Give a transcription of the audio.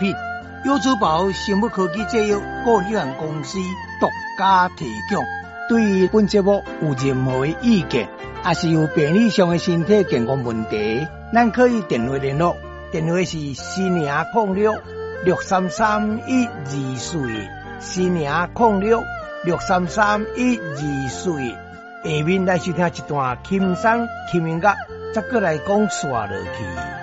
品，优珠宝生物科技制药股有限公司独家提供。对于本节目有任何意见，也是有病理上的身体健康问题，咱可以电话联络，电话是4006-633-1241，4006-633-1241。下面来收听一段轻松轻音乐，再过来讲续落去。